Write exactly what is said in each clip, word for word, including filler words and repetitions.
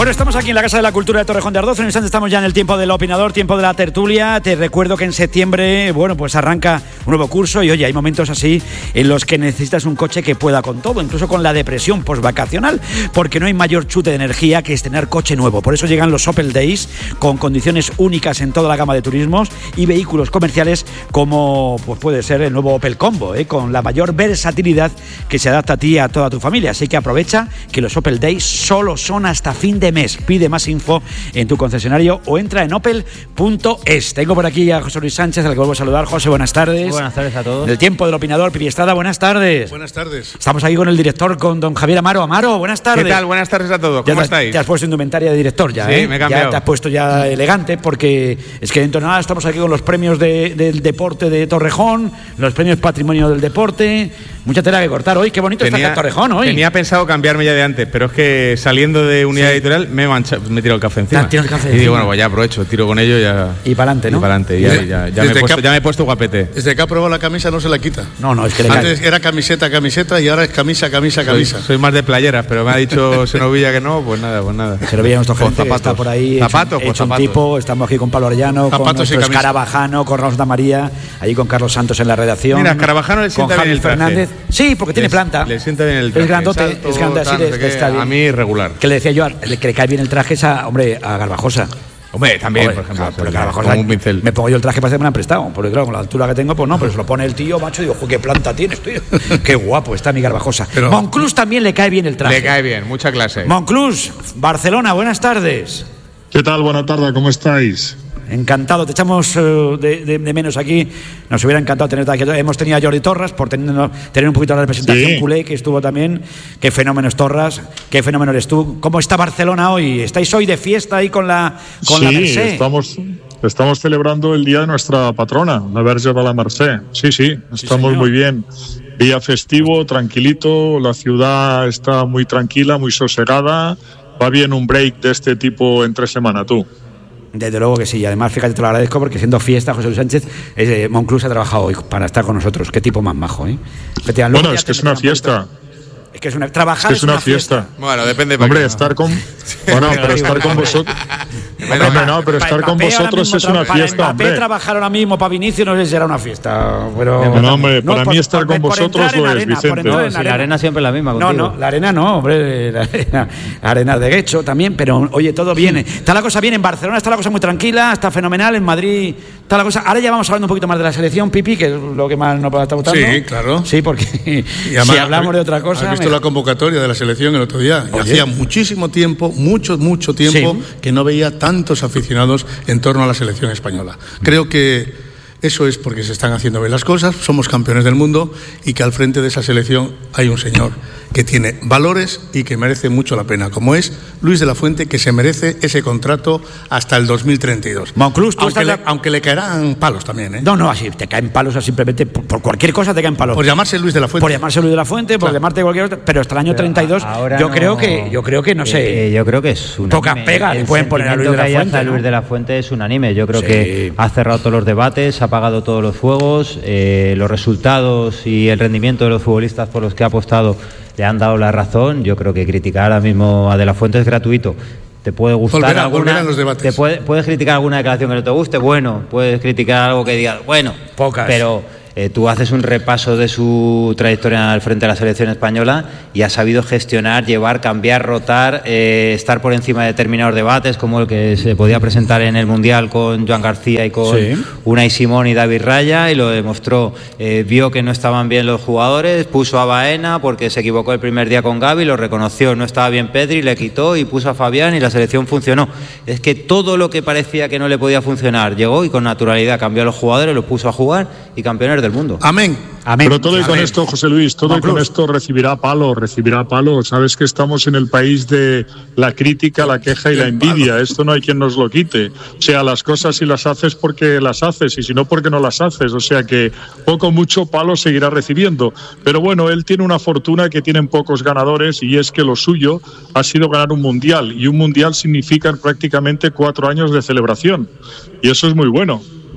Bueno, estamos aquí en la Casa de la Cultura de Torrejón de Ardoz. En un instante estamos ya en el tiempo del opinador, tiempo de la tertulia. Te recuerdo que en septiembre, bueno, pues arranca un nuevo curso y oye, hay momentos así en los que necesitas un coche que pueda con todo, incluso con la depresión postvacacional, porque no hay mayor chute de energía que estrenar coche nuevo. Por eso llegan los Opel Days con condiciones únicas en toda la gama de turismos y vehículos comerciales como pues puede ser el nuevo Opel Combo, ¿eh? Con la mayor versatilidad que se adapta a ti y a toda tu familia. Así que aprovecha que los Opel Days solo son hasta fin de mes. Pide más info en tu concesionario o entra en opel punto es. Tengo por aquí a José Luis Sánchez, al que vuelvo a saludar. José, buenas tardes. Buenas tardes a todos. Del tiempo del opinador, Pipi Estrada, buenas tardes. Buenas tardes. Estamos aquí con el director, con don Javier Amaro. Amaro, buenas tardes. ¿Qué tal? Buenas tardes a todos. ¿Cómo ya estáis? Te has puesto indumentaria de director ya, Sí, ¿eh? me he cambiado. Ya te has puesto ya elegante porque es que dentro de nada estamos aquí con los premios de, del deporte de Torrejón, los premios Patrimonio del Deporte. Mucha tela que cortar hoy. Qué bonito tenía, está Torrejón hoy. Tenía pensado cambiarme ya de antes, pero es que saliendo de unidad sí. editorial me he manchado, me he tirado el café encima. El café y digo, bueno, pues ya aprovecho, tiro con ello ya. Y para adelante, ¿no? Y para adelante, ya, ya, ya, me he puesto, ya me he puesto guapete. Desde que ha probado la camisa no se la quita. No, no, es que le antes era camiseta, camiseta y ahora es camisa, camisa, camisa. Soy, soy más de playeras, pero me ha dicho Senovilla que no, pues nada, pues nada. Senovilla, nuestro gerente que está por ahí. Zapatos, hecho, pues hecho zapatos. Un tipo, estamos aquí con Pablo Arellano, zapatos con nuestro Escarabajano, con Ramos de María, ahí con Carlos Santos en la redacción. Mira, Escarabajano le sienta con bien el traje. Fernández. Sí, porque tiene les, planta. Le sienta bien el traje. Es grandote, Salto, es grandote, así tal, de, no está bien. A mí regular. Que le decía yo, que le cae bien el traje esa, hombre, a Garbajosa. Hombre, también, Hombre, por ejemplo. Claro, pero como un pincel. Me pongo yo el traje para que me lo han prestado, porque claro, con la altura que tengo, pues no, pero se lo pone el tío, macho, y digo, qué planta tienes, tío. Qué guapo está mi Garbajosa. Pero Monclús también le cae bien el traje. Le cae bien, mucha clase. Monclús, Barcelona, buenas tardes. ¿Qué tal? Buenas tardes, ¿cómo estáis? Encantado, te echamos uh, de, de, de menos aquí. Nos hubiera encantado tenerte aquí. Hemos tenido a Jordi Torras por tener, tener un poquito la representación sí. culé, que estuvo también. Qué fenómeno es Torras, qué fenómeno eres tú. ¿Cómo está Barcelona hoy? ¿Estáis hoy de fiesta ahí con la con sí, la Mercè? estamos estamos celebrando el día de nuestra patrona, la Verge de la Mercè. Sí, sí, estamos sí, muy bien. Día festivo, tranquilito, la ciudad está muy tranquila, muy sosegada. Va bien un break de este tipo entre semana, tú. Desde luego que sí, y además fíjate, te lo agradezco porque siendo fiesta, José Luis Sánchez, eh, Monclús ha trabajado hoy para estar con nosotros. Qué tipo más majo, ¿eh? Bueno, es que es una fiesta. Es que es una trabajar es, que es, una, una fiesta. fiesta. Bueno, depende. Hombre, estar con bueno, pero estar con vosotros. Hombre, no, pero estar con vosotros es una fiesta, hombre. Trabajar ahora mismo para Vinicius no sé si será una fiesta, pero no, hombre, para mí estar con vosotros lo es, Vicente. No, si la arena siempre es la misma contigo. No, no, la arena no, hombre, la arena, arena de Guecho también, pero oye, todo viene. Está la cosa bien en Barcelona, está la cosa muy tranquila, está fenomenal, en Madrid está la cosa. Ahora ya vamos hablando un poquito más de la selección, Pipi, que es lo que más nos está gustando. Sí, claro. Sí, porque y además, si hablamos de otra cosa. ¿Has visto me... la convocatoria de la selección el otro día? Y hacía muchísimo tiempo, mucho, mucho tiempo sí. que no veía tantos aficionados en torno a la selección española. Creo que eso es porque se están haciendo bien las cosas, somos campeones del mundo y que al frente de esa selección hay un señor que tiene valores y que merece mucho la pena, como es Luis de la Fuente, que se merece ese contrato hasta el dos mil treinta y dos. Monclús, ¿tú aunque, estás le, la... aunque le caerán palos también, ¿eh? No, no, así te caen palos así, simplemente por, por cualquier cosa te caen palos. Por llamarse Luis de la Fuente. Por llamarse Luis de la Fuente, claro. Por llamarte cualquier otra, pero hasta el año pero treinta y dos yo no, creo que yo creo que no sé. Eh, yo creo que es un pocas pegas le pueden poner a Luis de la Fuente. ¿no? Luis de la Fuente es unánime. Yo creo sí. que ha cerrado todos los debates, ha apagado todos los fuegos, eh, los resultados y el rendimiento de los futbolistas por los que ha apostado le han dado la razón. Yo creo que criticar ahora mismo a De la Fuente es gratuito. Te puede gustar volverá, alguna, volverá en los debates. Te puede, puedes criticar alguna declaración que no te guste, bueno, puedes criticar algo que digas, bueno, pocas. Pero eh, tú haces un repaso de su trayectoria al frente de la selección española y ha sabido gestionar, llevar, cambiar, rotar, eh, estar por encima de determinados debates, como el que se podía presentar en el Mundial con Joan García y con sí. Unai Simón y David Raya, y lo demostró. Eh, vio que no estaban bien los jugadores, puso a Baena porque se equivocó el primer día con Gavi, lo reconoció, no estaba bien Pedri, le quitó y puso a Fabián y la selección funcionó. Es que todo lo que parecía que no le podía funcionar llegó y con naturalidad cambió a los jugadores, los puso a jugar y campeones del mundo. Amén. Amén. Pero todo y con Amén. esto, José Luis, todo y con esto recibirá palo, recibirá palo. Sabes que estamos en el país de la crítica, la queja y la envidia. Esto no hay quien nos lo quite. O sea, las cosas si las haces porque las haces y si no porque no las haces. O sea que poco mucho palo seguirá recibiendo. Pero bueno, él tiene una fortuna que tienen pocos ganadores y es que lo suyo ha sido ganar un mundial. Y un mundial significa prácticamente cuatro años de celebración. Y eso es muy bueno.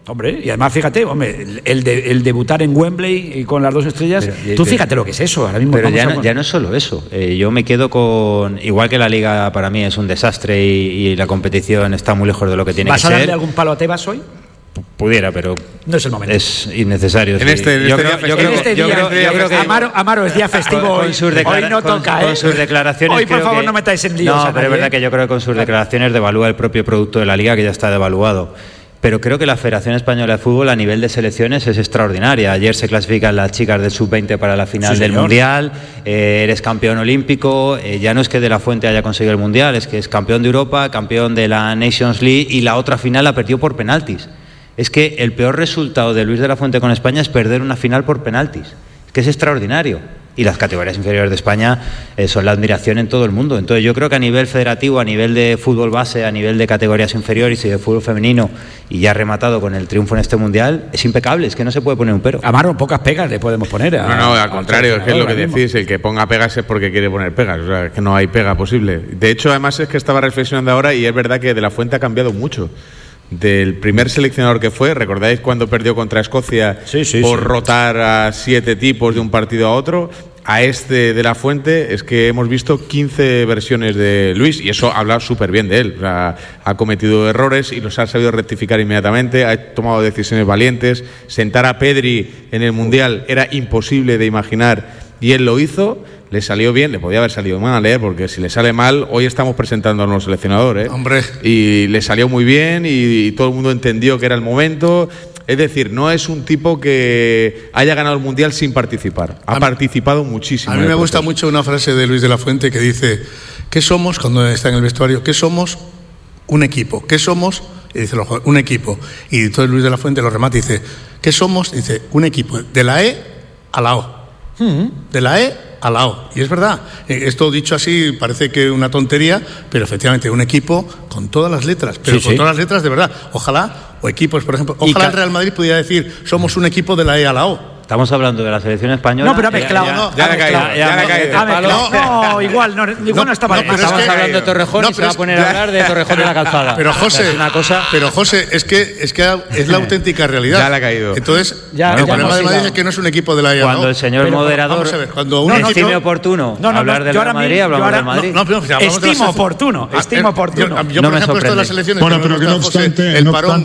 Hombre, y además fíjate, hombre, el, de, el debutar en Wembley con las dos estrellas, pero, tú fíjate pero, lo que es eso. Ahora mismo pero ya no, ya no es solo eso. Eh, yo me quedo con, igual que la Liga para mí es un desastre y, y la competición está muy lejos de lo que tiene que ser. ¿Vas a darle algún palo a Tebas hoy? Pudiera, pero no es el momento. Es innecesario. En sí. este, en yo este creo, día yo creo, en este yo día, creo, yo creo que Amaro, Amaro es día festivo con, con hoy. Sus declara- hoy no con, toca, con ¿eh? sus declaraciones. Hoy, por favor, que, no metáis en líos. No, pero es verdad ¿eh? que yo creo que con sus declaraciones devalúa el propio producto de la Liga, que ya está devaluado. Pero creo que la Federación Española de Fútbol a nivel de selecciones es extraordinaria. Ayer se clasifican las chicas del sub veinte para la final sí, del Mundial, eh, eres campeón olímpico, eh, ya no es que De La Fuente haya conseguido el Mundial, es que es campeón de Europa, campeón de la Nations League y la otra final la perdió por penaltis. Es que el peor resultado de Luis De La Fuente con España es perder una final por penaltis. Es que es extraordinario. Y las categorías inferiores de España eh, son la admiración en todo el mundo. Entonces yo creo que a nivel federativo, a nivel de fútbol base, a nivel de categorías inferiores y de fútbol femenino, y ya rematado con el triunfo en este Mundial, es impecable, es que no se puede poner un pero. Amaro, pocas pegas le podemos poner. A, no, no, al contrario, es que es lo que decís, el que ponga pegas es porque quiere poner pegas, o sea, es que no hay pega posible. De hecho, además es que estaba reflexionando ahora y es verdad que De La Fuente ha cambiado mucho. Del primer seleccionador que fue, ¿recordáis cuando perdió contra Escocia sí, sí, por sí. rotar a siete tipos de un partido a otro? A este De La Fuente es que hemos visto quince versiones de Luis y eso habla súper bien de él. O sea, ha cometido errores y los ha sabido rectificar inmediatamente, ha tomado decisiones valientes. Sentar a Pedri en el Mundial era imposible de imaginar y él lo hizo. Le salió bien, le podía haber salido mal, ¿eh? Porque si le sale mal, hoy estamos presentando a un seleccionador, ¿eh? Hombre. Y le salió muy bien y, y todo el mundo entendió que era el momento. Es decir, no es un tipo que haya ganado el Mundial sin participar. Ha a participado mí, muchísimo. A mí me gusta mucho una frase de Luis De La Fuente que dice, ¿qué somos cuando está en el vestuario? ¿Qué somos? Un equipo. ¿Qué somos? Y dice, un equipo. Y entonces Luis De La Fuente lo remata y dice, ¿qué somos? Dice, un equipo. De la E a la O. Mm-hmm. De la E a la O. Y es verdad, esto dicho así parece que una tontería, pero efectivamente un equipo con todas las letras, pero sí, con sí. todas las letras de verdad. Ojalá, o equipos, por ejemplo, ojalá el Real Madrid pudiera decir, somos un equipo de la E a la O. Estamos hablando de la selección española. No, pero ha mezclado. Ya, ya, ya, ya, ya, ya, ya, ya, no, no, igual, no, igual no, no estaba. No, estamos es que, hablando de Torrejón no, y se va a poner a hablar de Torrejón de la Calzada. Pero José, es una cosa... pero José, es que es que es la auténtica realidad. Ya le ha caído. Entonces, ya, el ya, problema ya, de Madrid es que no es un equipo de la E A. Cuando ¿no? el señor pero, moderador vamos a ver, cuando un estime equipo, oportuno no, no, hablar no, del Real Madrid, hablamos del Madrid. No, no, no, estimo oportuno, estimo oportuno. Yo, por ejemplo, esto de las elecciones. Bueno, pero que no obstante, el parón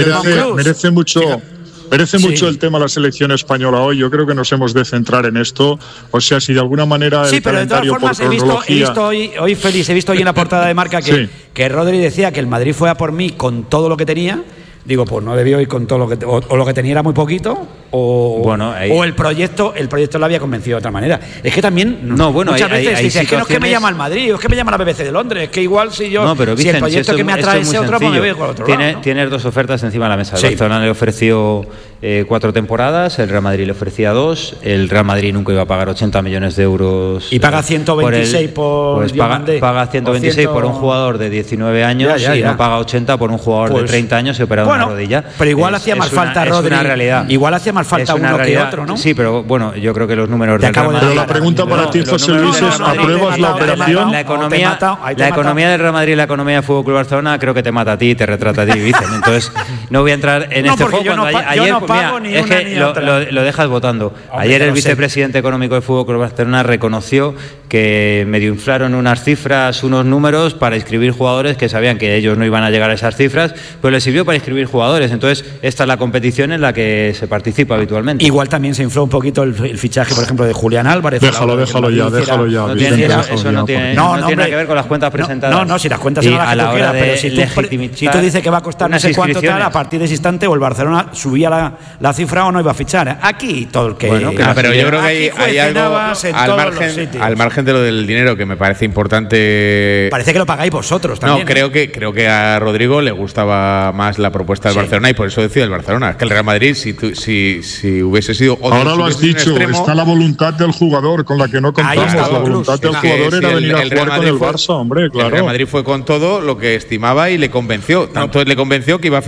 merece mucho. Merece sí. mucho el tema de la selección española hoy. Yo creo que nos hemos de centrar en esto. O sea, si de alguna manera sí, el pero calendario de todas formas por he visto, cronología... he visto hoy, hoy, Félix, he visto hoy en la portada de Marca que, sí. que Rodri decía que el Madrid fue a por mí con todo lo que tenía. Digo, pues no debió ir con todo lo que... O, o lo que tenía era muy poquito, o, bueno, ahí... o el proyecto el proyecto lo había convencido de otra manera. Es que también no, bueno, muchas hay, veces hay, dices, hay es que no es que me llama el Madrid, o es que me llama la B B C de Londres, es que igual si yo... No, pero, si Vicen, el proyecto si que me atrae es otro, pues me voy con otro tiene, lado, ¿no? Tienes dos ofertas encima de la mesa. El sí. Barcelona le ofreció eh, cuatro temporadas, el Real Madrid le ofrecía dos, el Real Madrid nunca iba a pagar ochenta millones de euros. Y paga ciento veintiséis por... por el, pues paga, paga ciento veintiséis por un jugador de diecinueve años ya, ya, ya. y no paga ochenta por un jugador pues, de treinta años y operado bueno, una rodilla. Pero igual es, hacía más una, falta Rodri. Es una realidad. Igual hacía más falta uno realidad. que otro, ¿no? Sí, pero bueno, yo creo que los números del Real Madrid... Pero la pregunta para ti, José Luis, es ¿apruebas la operación? La economía, la economía del Real Madrid y la economía del Fútbol Club Barcelona creo que te mata a ti y te retrata a ti, Vicen. Entonces, no voy a entrar en no, este juego. Yo no, cuando ayer, yo no pago mira, ni es una que ni lo, otra. Lo, lo dejas votando. Hombre, ayer el sé. vicepresidente económico del Fútbol Club Barcelona reconoció que medio inflaron unas cifras, unos números para inscribir jugadores que sabían que ellos no iban a llegar a esas cifras, pero les sirvió para inscribir jugadores. Entonces, esta es la competición en la que se participa habitualmente. Igual también se infló un poquito el, el fichaje, por ejemplo, de Julián Álvarez. Déjalo, déjalo ya, déjalo ya. No tiene, Vicente, eso déjalo no ya, tiene, no, no, no, tiene nada hombre, que ver con las cuentas presentadas. No, no, si las cuentas son las que tú quieras, pero si tú, si tú dices que va a costar no sé cuánto tal, a partir de ese instante o el Barcelona subía la, la cifra o no iba a fichar. Aquí todo el que... Bueno, que no, pero yo creo que hay, hay algo al margen, al margen de lo del dinero que me parece importante. Parece que lo pagáis vosotros también. No, creo que creo que a Rodrigo le gustaba más la propuesta del sí. Barcelona y por eso decía el Barcelona. Es que el Real Madrid, si tu, si, si hubiese sido otro, ahora lo has dicho, extremo, está la voluntad del jugador con la que no contamos. La voluntad del jugador era venir a jugar con el Barça, hombre, claro. El Real Madrid fue con todo lo que estimaba y le convenció. Tanto no. le convenció que iba a firmar por el Real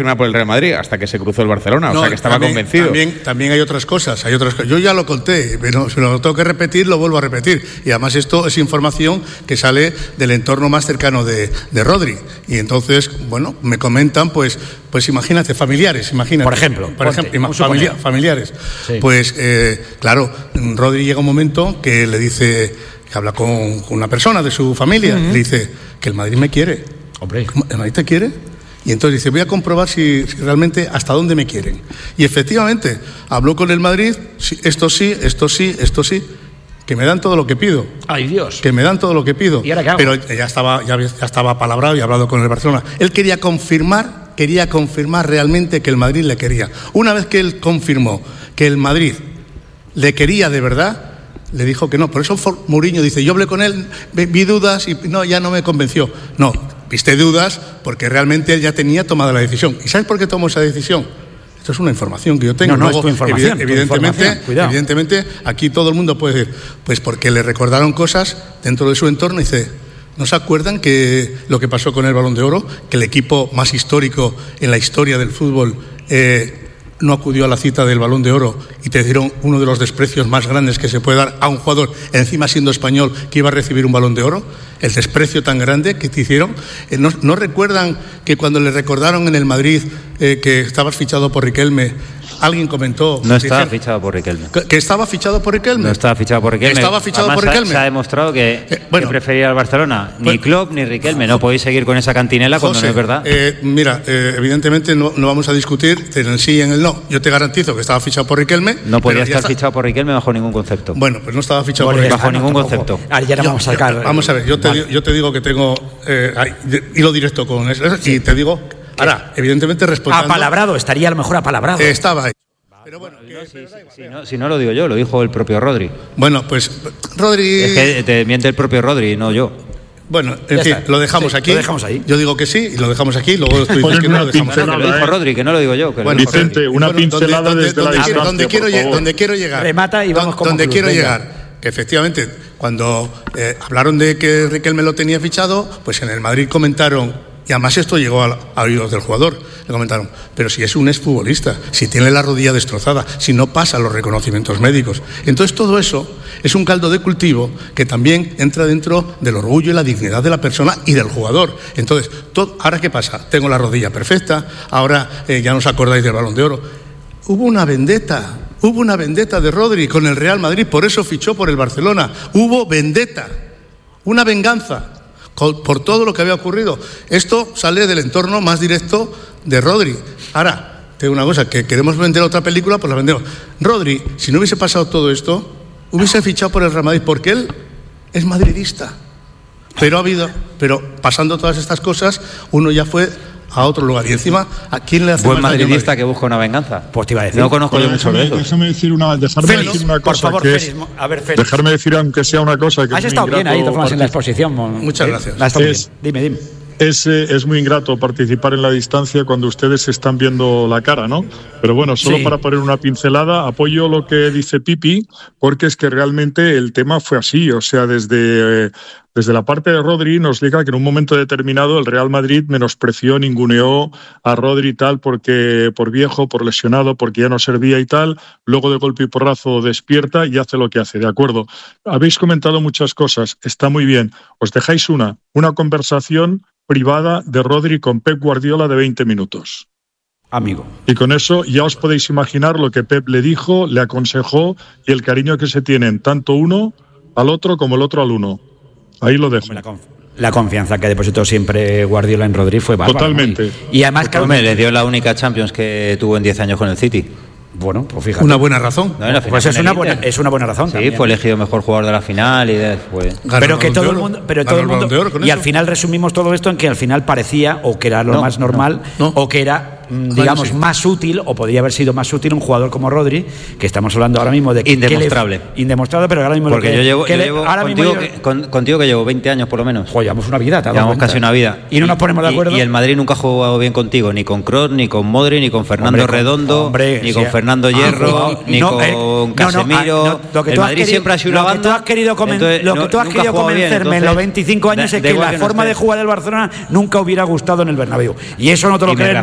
Real Madrid hasta que se cruzó el Barcelona, no, o sea que estaba también, convencido. También, también hay otras cosas, hay otras cosas. Yo ya lo conté, pero si lo tengo que repetir, lo vuelvo a repetir. Y además esto es información que sale del entorno más cercano de, de Rodri. Y entonces, bueno, me comentan, pues, pues imagínate, familiares, imagínate. Por ejemplo, por ponte, ejemplo, familia, familiares. Sí. Pues, eh, claro, Rodri llega un momento que le dice, que habla con, con una persona de su familia, uh-huh. le dice que el Madrid me quiere. Hombre. ¿El Madrid te quiere? Y entonces dice, voy a comprobar si, si realmente hasta dónde me quieren. Y efectivamente, habló con el Madrid, sí, esto sí, esto sí, esto sí, que me dan todo lo que pido. ¡Ay, Dios! Que me dan todo lo que pido. ¿Y ahora qué hago? Pero ya estaba, ya, ya estaba palabrado y hablado con el Barcelona. Él quería confirmar, quería confirmar realmente que el Madrid le quería. Una vez que él confirmó que el Madrid le quería de verdad, le dijo que no. Por eso Mourinho dice, yo hablé con él, vi dudas y no, ya no me convenció. No, viste dudas porque realmente él ya tenía tomada la decisión. ¿Y sabes por qué tomó esa decisión? Esto es una información que yo tengo. No, no, Luego, es tu información. Evidentemente, tu información. evidentemente, aquí todo el mundo puede decir, pues porque le recordaron cosas dentro de su entorno y dice, ¿no se acuerdan que lo que pasó con el Balón de Oro? Que el equipo más histórico en la historia del fútbol eh, no acudió a la cita del Balón de Oro y te dieron uno de los desprecios más grandes que se puede dar a un jugador, encima siendo español, que iba a recibir un Balón de Oro. El desprecio tan grande que te hicieron. Eh, ¿no, ¿No recuerdan que cuando le recordaron en el Madrid eh, que estabas fichado por Riquelme, alguien comentó... No estaba dijeron, fichado por Riquelme. Que, ¿Que estaba fichado por Riquelme? No estaba fichado por Riquelme. Estaba fichado Además, por Riquelme. Se ha demostrado que, eh, bueno, que prefería al Barcelona. Ni bueno, Klopp ni Riquelme. No podéis seguir con esa cantinela José, cuando no es verdad. Eh, mira, eh, evidentemente no, no vamos a discutir en el sí y en el no. Yo te garantizo que estaba fichado por Riquelme. No podía estar está... fichado por Riquelme bajo ningún concepto. Bueno, pues no estaba fichado bueno, por Riquelme. Bajo ningún no, concepto. Ahora ya no vamos a sacar. Yo, vamos a ver, yo te, vale. yo te digo que tengo eh, hilo directo con eso y te digo, ahora, evidentemente respondiendo... Apalabrado, estaría a lo mejor apalabrado. Eh, estaba ahí. Pero bueno, que, no, si, si, si, no, si no lo digo yo, lo dijo el propio Rodri. Bueno, pues Rodri... Es que te miente el propio Rodri, no yo. Bueno, en ya fin, está. lo dejamos sí, aquí. Lo dejamos ahí. Yo digo que sí y lo dejamos aquí. Luego tú dices que no lo dejamos aquí. Que lo dijo Rodri, que no lo digo yo. Que bueno, Vicente, una bueno, pincelada donde, desde donde, la distancia, donde, quiero, por favor. donde quiero llegar. Remata y vamos como Donde club, quiero venga. llegar. Que efectivamente, cuando eh, hablaron de que Riquelme lo tenía fichado, pues en el Madrid comentaron... Y además esto llegó a, a oídos del jugador. Le comentaron, pero si es un exfutbolista, si tiene la rodilla destrozada, si no pasa los reconocimientos médicos. Entonces todo eso es un caldo de cultivo que también entra dentro del orgullo y la dignidad de la persona y del jugador. Entonces, todo, ¿ahora qué pasa? Tengo la rodilla perfecta, ahora eh, ya no os acordáis del Balón de Oro. Hubo una vendetta, hubo una vendetta de Rodri con el Real Madrid, por eso fichó por el Barcelona. Hubo vendetta, una venganza por todo lo que había ocurrido. Esto sale del entorno más directo de Rodri. Ahora, te digo una cosa, que queremos vender otra película, pues la vendemos. Rodri, si no hubiese pasado todo esto, hubiese fichado por el Real Madrid, porque él es madridista. Pero ha habido, pero pasando todas estas cosas, uno ya fue a otro lugar. Y encima, ¿a quién le hace buen más madridista daño? que busca una venganza? Pues te iba a decir. No conozco Pero yo mucho de eso. Déjame decir una, dejarme Félix, decir una por cosa favor, que Félix, es, a ver, Félix. dejarme decir aunque sea una cosa que Has es estado muy bien ahí, ingrato todas en la partic- exposición. Muchas gracias. La has estado Es- bien. Dime, dime. Es, eh, es muy ingrato participar en la distancia cuando ustedes se están viendo la cara, ¿no? Pero bueno, solo Sí. para poner una pincelada, apoyo lo que dice Pipi, porque es que realmente el tema fue así, o sea, desde, eh, desde la parte de Rodri nos diga que en un momento determinado el Real Madrid menospreció, ninguneó a Rodri y tal, porque por viejo, por lesionado, porque ya no servía y tal, luego de golpe y porrazo despierta y hace lo que hace, ¿de acuerdo? Habéis comentado muchas cosas, está muy bien, os dejáis una, una conversación privada de Rodri con Pep Guardiola de veinte minutos. Amigo. Y con eso ya os podéis imaginar lo que Pep le dijo, le aconsejó y el cariño que se tienen tanto uno al otro como el otro al uno. Ahí lo dejo. La, conf- la confianza que depositó siempre Guardiola en Rodri fue bárbara. Totalmente. ¿No? Y, y además, claro, Hombre, le dio la única Champions que tuvo en diez años con el City. bueno, pues fíjate. Una buena razón. No, en la final Pues es con una el buena, Inter. es una buena razón. Sí, también. fue elegido mejor jugador de la final y después. Ganó Pero que el Balón todo de el Oro. mundo, pero Ganó todo el el Balón mundo, de Oro con y eso. al final resumimos todo esto en que al final parecía o que era lo No, más normal no, no. o que era, mm, digamos, sí. más útil o podría haber sido más útil un jugador como Rodri, que estamos hablando ahora mismo de que Indemostrable. que le- indemostrable, pero ahora mismo lo Porque que, yo llevo, que yo le- llevo ahora mismo contigo, yo- que, con- contigo que llevo veinte años por lo menos. Jo, llevamos una vida, ¿te has dado Llevamos cuenta? casi una vida. Y no nos ponemos de acuerdo. Y, y el Madrid nunca ha jugado bien contigo, ni con Kroos, ni con Modri, ni con Fernando Hombre, con- Redondo, hombre, ni sí. con Fernando Hierro, Ah, ni no, con eh, no, no, Casemiro. ah, no, lo que el tú has Madrid querido- siempre ha sido una lo que banda. tú has querido comen- entonces, lo que no- tú has nunca ha querido jugado bien, convencerme en entonces, los veinticinco años da- es da que igual la que no forma de estés. jugar del Barcelona nunca hubiera gustado en el Bernabéu. Y eso no te lo Y me crees ni tú, reafirmo ni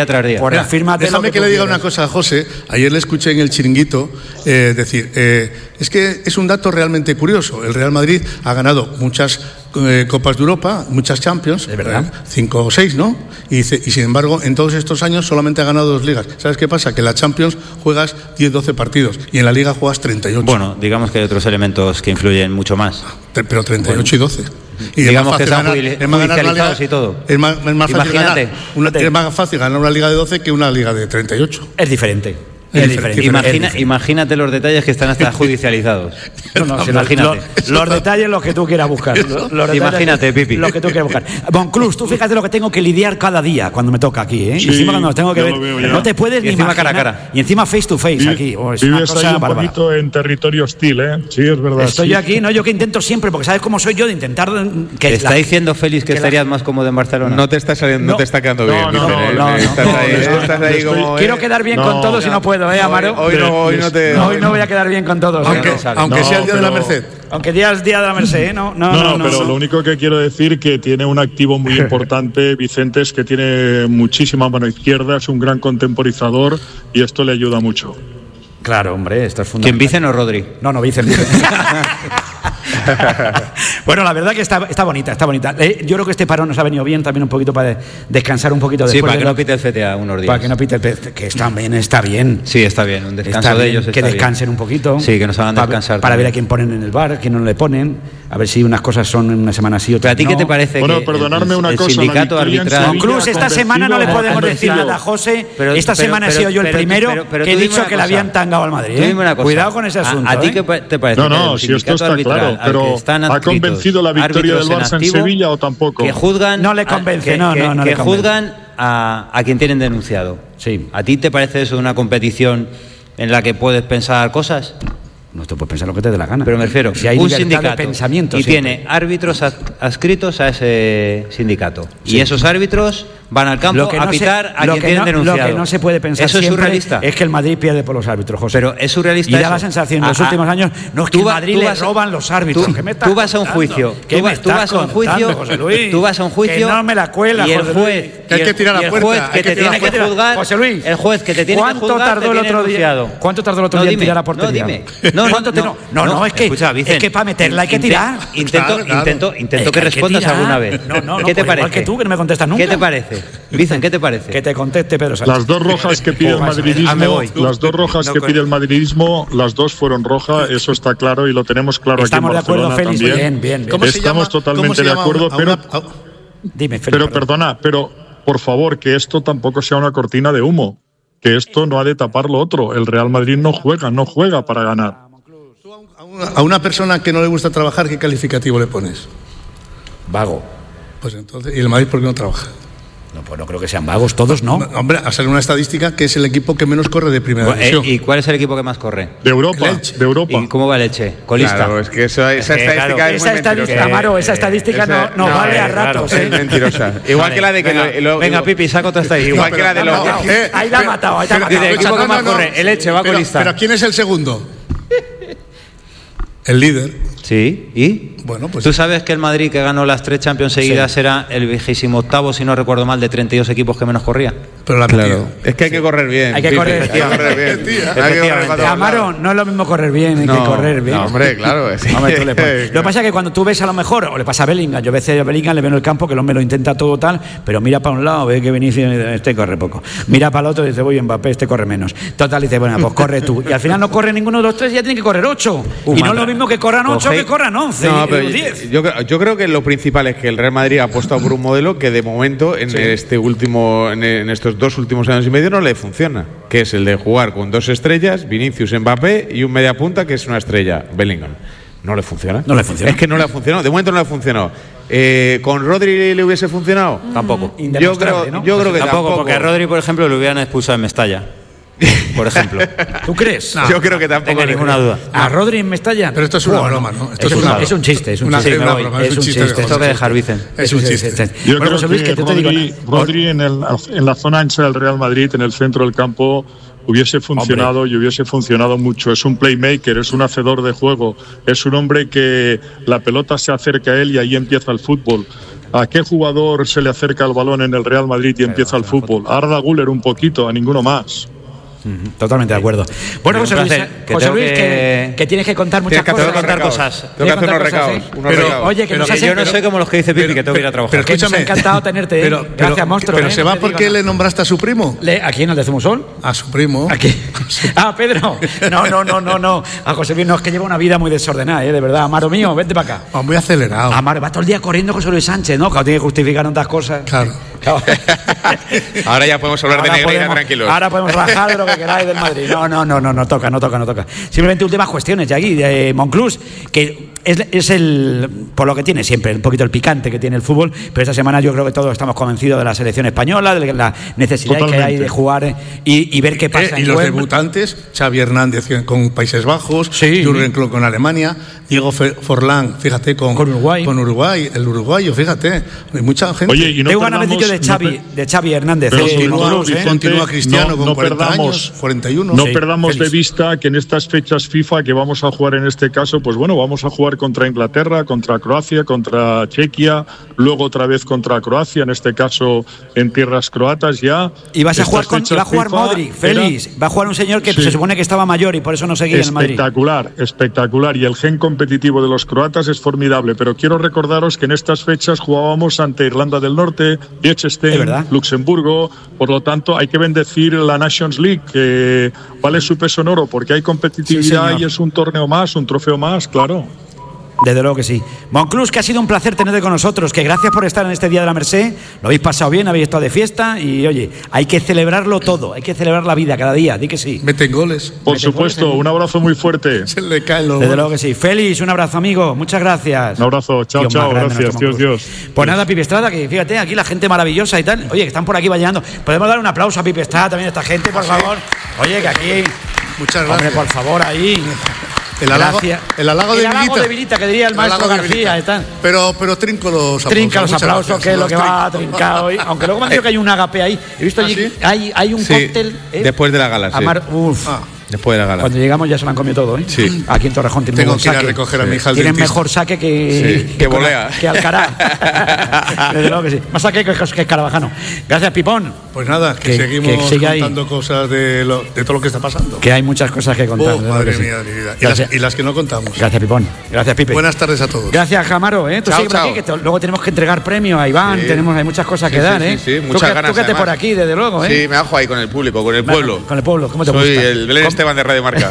día tras día. Pues afírmate. Déjame que, que le diga una cosa a José. Ayer le escuché en el Chiringuito eh, decir, eh, es que es un dato realmente curioso. El Real Madrid ha ganado muchas eh, Copas de Europa, muchas Champions, ¿de verdad? Eh, cinco o seis, ¿no? Y, dice, y sin embargo, en todos estos años solamente ha ganado dos ligas. ¿Sabes qué pasa? Que en la Champions juegas diez doce partidos y en la Liga juegas treinta y ocho. Bueno, digamos que hay otros elementos que influyen mucho más. Pero treinta y ocho bueno. y doce. Y digamos que están judicializados y todo. Es más, es más fácil ganar una, es más fácil ganar una liga de doce que una liga de treinta y ocho. Es diferente. Es es diferente. Imagina, es diferente. Imagínate los detalles que están hasta judicializados. No, no, imagínate. Los, los detalles los que tú quieras buscar. Los, los imagínate, Pipi. Los que tú quieras buscar. Monclús, tú fíjate lo que tengo que lidiar cada día cuando me toca aquí, ¿eh? Sí, y encima cuando los tengo que ver. Veo, no te puedes y ni encima imaginar. cara a cara. Y encima face to face Vive, aquí. Oh, es vives una cosa ahí un bárbara. poquito en territorio hostil, ¿eh? Sí, es verdad. Estoy sí. aquí, ¿no? Yo que intento siempre, porque sabes cómo soy yo, de intentar que ¿Te está la, diciendo Félix que, que estarías la, más cómodo en Barcelona? No te está saliendo, no, no te está quedando no, bien. No, no, no, no, estás no, ahí, no, estás no, ahí estoy, como. Quiero quedar bien no, con todos no, y no puedo, ¿eh, Amaro? Hoy, hoy no, hoy no te. Hoy no voy a quedar bien con todos. Aunque, ¿eh? aunque no, sea el día pero, de la Merced. Aunque día es día de la Merced, ¿eh? No, no, no, no, no pero no. lo único que quiero decir que tiene un activo muy importante, Vicente, es que tiene muchísima mano izquierda, es un gran contemporizador y esto le ayuda mucho. Claro, hombre, esto es fundamental. ¿Quién, Vicen o Rodri? No, no, Vicen. Bueno, la verdad que está, está bonita, está bonita. Eh, yo creo que este parón nos ha venido bien también un poquito para de, descansar un poquito después. Sí, para de que lo, no pite el C T A unos días. Para que no pite el P T A, que también está bien. Sí, está bien, un descanso está de bien, ellos. Que está descansen bien. un poquito. Sí, que nos hagan descansar. Para, para ver a quién ponen en el bar, a quién no le ponen. A ver si unas cosas son una semana sí, otras ¿Pero a ti no. qué te parece? Bueno, que perdonarme el, una el cosa. sindicato arbitral. Monclús, esta semana no le podemos decir nada, José. Pero, esta pero, semana pero, he sido yo el pero, primero pero, pero, que he dicho que le habían tangado al Madrid. ¿eh? Cuidado con ese asunto. ¿A, a ti ¿eh? qué te parece? No, no, si esto está claro. Pero ¿ha convencido la victoria del Barça en Sevilla o tampoco? Que juzgan. No le convence, no, no, no. Que juzgan a, a quien tienen denunciado. Sí. ¿A ti te parece eso una competición en la que puedes pensar cosas? No te puedes pensar lo que te dé la gana. Pero me refiero, si hay un libertad sindicato de pensamiento y siempre. tiene árbitros adscritos a ese sindicato. Sí. Y esos árbitros van al campo no a pitar se, a quien tienen no, denunciado. Lo que no se puede pensar ¿Eso es surrealista? Es que el Madrid pierde por los árbitros, José. Pero es surrealista. Y da eso. la sensación en los a, últimos años, no es que tú, en Madrid tú le vas, roban los árbitros. Tú, ¿Qué me estás tú vas a un juicio. ¿Qué tú, me tú vas a un juicio. José Luis? Tú vas a un juicio. Que no me la cuela, y el José juez. Luis. Que hay que tirar y la el puerta. juez que te tiene que juzgar. José Luis. El juez que te tiene que juzgar. ¿Cuánto tardó el otro día? ¿Cuánto tardó el otro día en tirar a portería? No, dime. No, no, no, no, es que es que para meterla hay que tirar. Intento, intento, intento que respondas alguna vez. No, no, ¿Qué te parece? Igual que tú, que no me contestas nunca. ¿Qué te parece? Vicen, ¿qué te parece? Que te conteste Pedro Sánchez. Las dos rojas que pide el madridismo, las dos rojas que pide el madridismo, las dos fueron rojas, eso está claro y lo tenemos claro aquí en Barcelona. Estamos de acuerdo, Félix. También. Bien, bien, bien. Estamos totalmente de acuerdo, pero Dime, Félix, pero perdona, pero por favor que esto tampoco sea una cortina de humo, que esto no ha de tapar lo otro. El Real Madrid no juega, no juega para ganar. A una persona que no le gusta trabajar, ¿qué calificativo le pones? Vago. Pues entonces, ¿y el Madrid por qué no trabaja? No, pues no creo que sean vagos todos, ¿no? no hombre, ha salido una estadística que es el equipo que menos corre de primera Bueno, división. ¿Y cuál es el equipo que más corre? De Europa, de Europa. ¿Y cómo va el Elche? Colista. Claro, es que eso, esa es que, estadística claro, es esa muy estadística, mentirosa. Amaro, esa estadística Esa- no, no, no, vale eh, a ratos, claro, ¿eh? es mentirosa. Igual Vale, que la de que venga, lo- lo- venga, lo- Pipi, saca otra estadística. Igual que la de los. Eh, Ahí la ha matado, ahí la ha pero- matado. Dice, el equipo que más corre, el Elche va pero, colista. pero ¿quién es el segundo? El líder. Sí, ¿y? Bueno, pues. ¿Tú sabes que el Madrid, que ganó las tres Champions seguidas, sí, era el vigésimo octavo, si no recuerdo mal, de treinta y dos equipos que menos corría? Pero la Claro. Es que hay que correr bien. Hay que Pipi, correr. hay que correr bien. Hay que correr para todos Amaro, lados. no es lo mismo correr bien, hay No, que correr bien. no, hombre, claro, sí. Hombre, tú le pones. Lo que pasa es que cuando tú ves a lo mejor, o le pasa a Bellingham, yo a veces a Bellingham le veo en el campo que el hombre lo intenta todo tal, pero mira para un lado, ve que Vinicius, este corre poco. Mira para el otro y dice, voy Mbappé, este corre menos. Total, dice, bueno, pues corre tú. Y al final no corre ninguno de los tres y ya tiene que correr ocho. Uh, y no madre. es lo mismo que corran ocho Cogéis- que corran once. No, y pero diez. yo, creo- yo creo que lo principal es que el Real Madrid ha apostado por un modelo que de momento en este último en, en estos dos últimos años y medio no le funciona, que es el de jugar con dos estrellas, Vinicius, Mbappé, y un media punta que es una estrella, Bellingham. No le funciona. No le funciona. Es que no le ha funcionado. De momento no le ha funcionado. Eh, ¿Con Rodri le hubiese funcionado? Tampoco. Yo Indemostrable, creo, ¿no? yo creo que tampoco, tampoco. porque a Rodri, por ejemplo, lo hubieran expulsado en Mestalla. Por ejemplo. ¿Tú crees? Yo creo que tampoco. tenga le- ninguna duda. A Rodri en Mestalla. Pero esto es una Bueno, broma, ¿no? Esto es, es una- una- es un chiste, es un una- chiste. es una me voy. broma, es un chiste de Te José. toca dejar, Vicen. Es un chiste. Yo Bueno, José creo Luis, que que tú te digo Rodri, nada. Rodri en, el, en la zona ancha del Real Madrid, en el centro del campo, hubiese funcionado hombre. y hubiese funcionado mucho. Es un playmaker, es un hacedor de juego, es un hombre que la pelota se acerca a él y ahí empieza el fútbol. ¿A qué jugador se le acerca el balón en el Real Madrid y empieza el fútbol? A Arda Güler un poquito, a ninguno más. Totalmente de acuerdo. Bueno, José Luis, que, José Luis que, que, que tienes que contar muchas que cosas. Que contar cosas. Tengo que hacer unos recados. Pero, oye, que, pero que yo no soy como los que dice Pipi, que tengo que ir a trabajar. Pero escúchame, que nos ha encantado tenerte. Pero, ¿eh? pero, Gracias, monstruo. Pero ¿eh? se va porque le nombraste a su primo. Le, ¿A quién? ¿Al de Zumosol? A su primo. ¿A quién? Ah, Pedro. No, no, no, no, no. A José Luis no, es que lleva una vida muy desordenada, ¿eh? De verdad. Amaro mío, vente para acá. Va muy acelerado. Amaro, va todo el día corriendo José Luis Sánchez, ¿no? Claro, tiene que justificar tantas cosas. Claro. Ahora ya podemos hablar ahora de Negreira podemos, tranquilos. Ahora podemos rajar de lo que queráis del Madrid. No, no, no, no, no toca, no toca, no toca. Simplemente últimas cuestiones de aquí, de Monclús, que es, es el, por lo que tiene siempre, un poquito el picante que tiene el fútbol, pero esta semana yo creo que todos estamos convencidos de la selección española, de la necesidad Totalmente. que hay de jugar y, y ver qué pasa. Eh, y en los Wembley. debutantes, Xavi Hernández con Países Bajos, sí. Jürgen Klopp con Alemania, Diego Forlán, fíjate, con, con Uruguay. Con Uruguay, el uruguayo, fíjate, hay mucha gente. Oye, y no Tengo ganas de decir de Xavi, no de Xavi Hernández. Pero eh, continúa, Monclús, eh. continúa Cristiano no, con no cuarenta perdamos, años, cuarenta y uno. No sí, perdamos feliz. de vista que en estas fechas FIFA que vamos a jugar en este caso, pues bueno, vamos a jugar contra Inglaterra, contra Croacia, contra Chequia, luego otra vez contra Croacia, en este caso en tierras croatas ya. Y vas a jugar con, va a jugar Modric, Félix, va a jugar un señor que sí. se supone que estaba mayor y por eso no seguía en el Madrid. Espectacular, espectacular, y el gen competitivo de los croatas es formidable, pero quiero recordaros que en estas fechas jugábamos ante Irlanda del Norte, Liechtenstein, Luxemburgo, por lo tanto hay que bendecir la Nations League, que vale su peso en oro, porque hay competitividad sí, y es un torneo más, un trofeo más, claro. Desde luego que sí. Monclús, que ha sido un placer tenerte con nosotros, que gracias por estar en este Día de la Merced, lo habéis pasado bien, habéis estado de fiesta y oye, hay que celebrarlo todo, hay que celebrar la vida cada día, di que sí. Meten goles. Por Meten supuesto, goles, un abrazo muy fuerte. Se le caen los Desde goles. Luego que sí. Félix, un abrazo amigo, muchas gracias. Un abrazo, chao, Dios chao, gracias, Dios, Dios. Pues nada, Pipi Estrada, que fíjate, aquí la gente maravillosa y tal, oye, que están por aquí vallando. Podemos dar un aplauso a Pipi Estrada, también a esta gente, por favor. Oye, que aquí... Muchas gracias. Hombre, por favor, ahí... El halago, el halago, de, el halago Vilita. de Vilita, que diría el, el maestro García. Están. Pero, pero trinco los aplausos. Trinca los aplausos, gracias, que es lo que va a trincar hoy. Aunque luego me han dicho que hay un agape ahí. He visto ¿Ah, allí, sí? hay, hay un sí, cóctel. ¿eh? Después de la gala, sí. Amar, uf. Ah. Después de la gala. Cuando llegamos ya se lo han comido todo, ¿eh? Sí. Aquí en Torrejón tienen Tengo que ir saque. a recoger a mi hija al Tienen dentista. mejor saque que... Sí, que volea. Que Alcará. Desde luego que sí. Más saque que, que Escarabajano. Gracias, Pipón. Pues nada, que, que seguimos que contando ahí. cosas de, lo, de todo lo que está pasando. Que hay muchas cosas que contar. Oh, madre mía de mi vida. Y las, y las que no contamos. Gracias, Pipón. Gracias, Pipe. Buenas tardes a todos. Gracias, Jamaro. ¿eh? Tú chao, sigue por chao. aquí, que te, luego tenemos que entregar premios a Iván. Sí. Tenemos, hay muchas cosas que sí, dar, sí, ¿eh? Sí, sí, muchas tú, ganas. Tú quédate por aquí, desde luego, ¿eh? Sí, me bajo ahí con el público, con el pueblo. Con el pueblo, ¿cómo te Soy gusta? Soy el Belén Esteban de Radio Marca.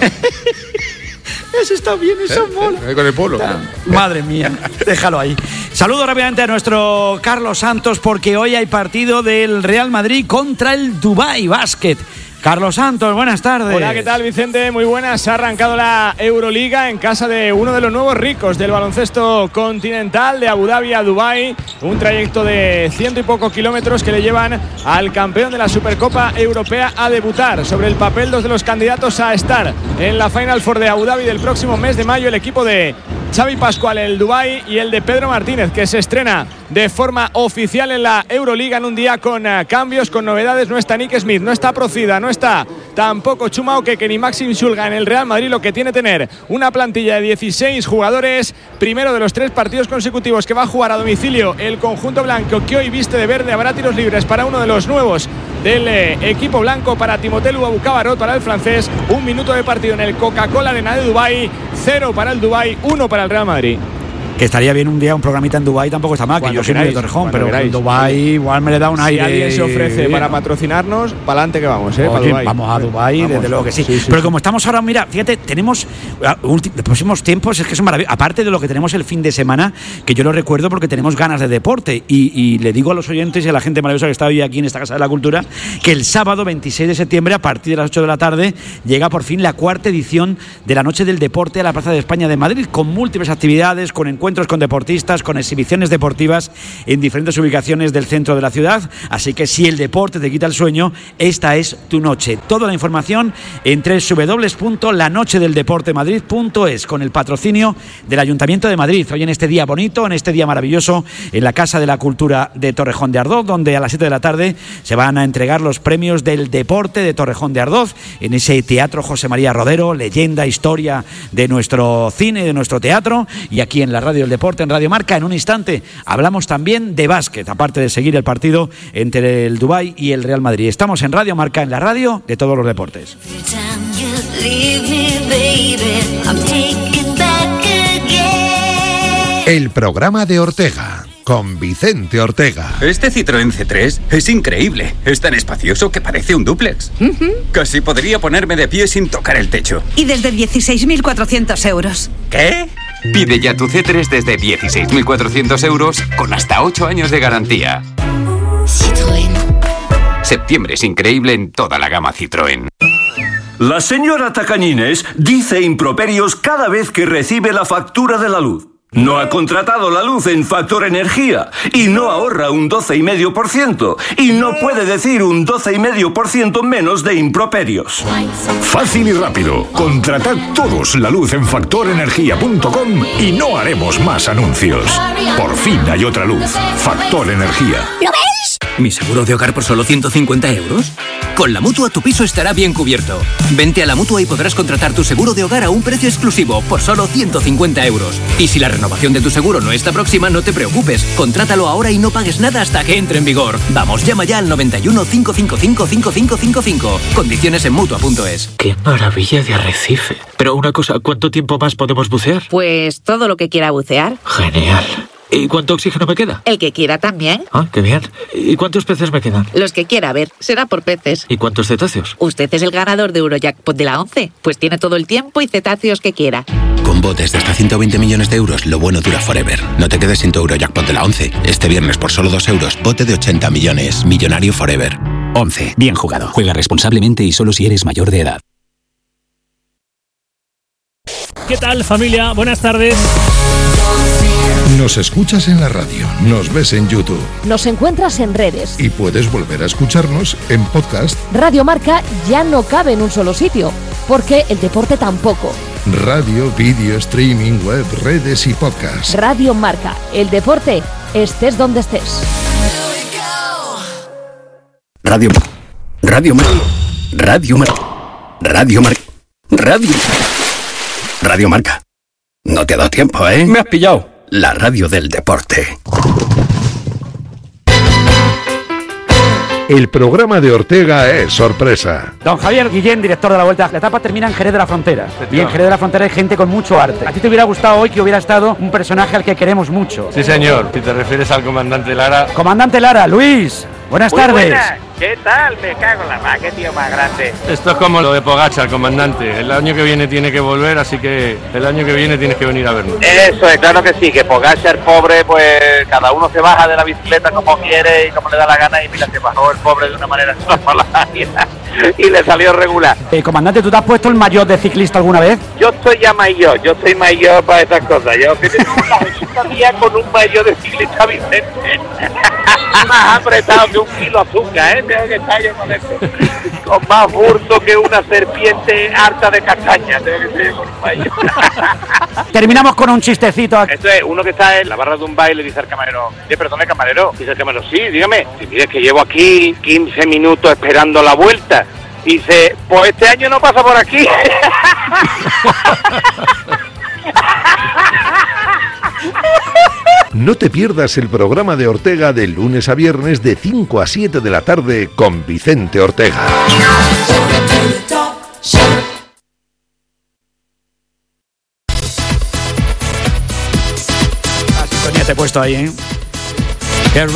Eso está bien, eso ¿Eh? mola. ¿Eh? Con el pueblo. Madre mía, déjalo ahí. Saludo rápidamente a nuestro Carlos Santos porque hoy hay partido del Real Madrid contra el Dubai Basket. Carlos Santos, buenas tardes. Hola, ¿qué tal, Vicente? Muy buenas. Ha arrancado la Euroliga en casa de uno de los nuevos ricos del baloncesto continental, de Abu Dhabi a Dubái. Un trayecto de ciento y pocos kilómetros que le llevan al campeón de la Supercopa Europea a debutar. Sobre el papel, dos de los candidatos a estar en la Final Four de Abu Dhabi del próximo mes de mayo, el equipo de Xavi Pascual, el Dubái, y el de Pedro Martínez, que se estrena de forma oficial en la Euroliga en un día con uh, cambios, con novedades. No está Nick Smith, no está Procida, no está tampoco Chuma Okeke ni Maxim Shulga en el Real Madrid, lo que tiene tener una plantilla de dieciséis jugadores, primero de los tres partidos consecutivos que va a jugar a domicilio el conjunto blanco, que hoy viste de verde. Habrá tiros libres para uno de los nuevos del eh, equipo blanco, para Timoteu Abucabarot, para el francés. Un minuto de partido en el Coca-Cola Arena de Dubái, cero para el Dubái, uno para el Real Madrid. Que estaría bien un día un programita en Dubái, tampoco está mal, que yo soy muy de Torrejón, pero queráis. En Dubái igual me le da un si aire. Si alguien se ofrece para patrocinarnos, para adelante que vamos, ¿eh? Oye, Dubái. Vamos a Dubái, vamos, desde luego que sí. sí, sí pero sí. como estamos ahora, mira, fíjate, tenemos uh, los próximos tiempos, es que son maravillosos. Aparte de lo que tenemos el fin de semana, que yo lo recuerdo porque tenemos ganas de deporte. Y, y le digo a los oyentes y a la gente maravillosa que está hoy aquí en esta Casa de la Cultura, que el sábado veintiséis de septiembre, a partir de las ocho de la tarde, llega por fin la cuarta edición de la Noche del Deporte a la Plaza de España de Madrid, con múltiples actividades, con encuentros encuentros con deportistas, con exhibiciones deportivas en diferentes ubicaciones del centro de la ciudad. Así que si el deporte te quita el sueño, esta es tu noche. Toda la información en doble u doble u doble u punto la noche del deporte madrid punto es, con el patrocinio del Ayuntamiento de Madrid. Hoy en este día bonito, en este día maravilloso, en la Casa de la Cultura de Torrejón de Ardoz, donde a las siete de la tarde se van a entregar los premios del deporte de Torrejón de Ardoz, en ese Teatro José María Rodero, leyenda, historia de nuestro cine, de nuestro teatro, y aquí en la Radio del Deporte, en Radio Marca. En un instante hablamos también de básquet, aparte de seguir el partido entre el Dubái y el Real Madrid. Estamos en Radio Marca, en la radio de todos los deportes. El programa de Ortega, con Vicente Ortega. Este Citroën C tres es increíble. Es tan espacioso que parece un dúplex. Uh-huh. Casi podría ponerme de pie sin tocar el techo. Y desde dieciséis mil cuatrocientos euros. ¿Qué? Pide ya tu C tres desde dieciséis mil cuatrocientos euros con hasta ocho años de garantía. Citroën. Septiembre es increíble en toda la gama Citroën. La señora Tacañines dice improperios cada vez que recibe la factura de la luz. No ha contratado la luz en Factor Energía y no ahorra un doce coma cinco por ciento y no puede decir un doce coma cinco por ciento menos de improperios. Fácil y rápido. Contratad todos la luz en factor energía punto com y no haremos más anuncios. Por fin hay otra luz. Factor Energía. ¿Lo veis? ¿Mi seguro de hogar por solo ciento cincuenta euros? Con la Mutua tu piso estará bien cubierto. Vente a la Mutua y podrás contratar tu seguro de hogar a un precio exclusivo por solo ciento cincuenta euros. Y si la renovación de tu seguro no está próxima, no te preocupes. Contrátalo ahora y no pagues nada hasta que entre en vigor. Vamos, llama ya al noventa y uno, cinco cinco cinco, cinco cinco cinco cinco. Condiciones en Mutua punto es. ¡Qué maravilla de arrecife! Pero una cosa, ¿cuánto tiempo más podemos bucear? Pues todo lo que quiera bucear. Genial. ¿Y cuánto oxígeno me queda? El que quiera también. Ah, qué bien. ¿Y cuántos peces me quedan? Los que quiera, a ver, será por peces. ¿Y cuántos cetáceos? Usted es el ganador de Eurojackpot de la once, pues tiene todo el tiempo y cetáceos que quiera. Con botes de hasta ciento veinte millones de euros, lo bueno dura forever. No te quedes sin tu Eurojackpot de la once. Este viernes por solo dos euros, bote de ochenta millones. Millonario forever. once. Bien jugado. Juega responsablemente y solo si eres mayor de edad. ¿Qué tal, familia? Buenas tardes. Nos escuchas en la radio, nos ves en YouTube. Nos encuentras en redes. Y puedes volver a escucharnos en podcast. Radio Marca ya no cabe en un solo sitio, porque el deporte tampoco. Radio, vídeo, streaming, web, redes y podcast. Radio Marca, el deporte, estés donde estés. Radio Radio Marca. Radio Marca. Radio Marca. Radio Radio Marca. No te ha dado tiempo, ¿eh? Me has pillado. La radio del deporte. El programa de Ortega es sorpresa. Don Javier Guillén, director de la Vuelta. La etapa termina en Jerez de la Frontera. Y en Jerez de la Frontera hay gente con mucho arte. ¿A ti te hubiera gustado hoy que hubiera estado un personaje al que queremos mucho? Sí, señor. Si te refieres al comandante Lara. Comandante Lara, Luis. Buenas Muy tardes. Buenas. ¿Qué tal? Me cago en la mar, qué tío más grande. Esto es como lo de Pogačar, comandante. El año que viene tiene que volver, así que el año que viene tienes que venir a vernos. Eso es, claro que sí, que Pogačar, pobre, pues cada uno se baja de la bicicleta como quiere y como le da la gana, y mira, se bajó el pobre de una manera extraordinaria y le salió regular. Eh, comandante, ¿tú te has puesto el maillot de ciclista alguna vez? Yo soy ya mayor, yo soy mayor para estas cosas. Yo que tengo una receta mía con un maillot de ciclista, Vicente. Más apretado que un kilo azúcar, ¿eh? Tengo que estar yo con esto. Con más burto que una serpiente harta de castaña. Tengo que estar yo con un maillot. Terminamos con un chistecito. Esto es uno que está en la barra de un baile, dice al camarero: ¿qué, perdone, camarero? Dice el camarero: sí, dígame. Si mire que llevo aquí quince minutos esperando la vuelta. Dice: pues este año no pasa por aquí. No te pierdas el programa de Ortega de lunes a viernes de cinco a siete de la tarde con Vicente Ortega. Te he puesto ahí, ¿eh?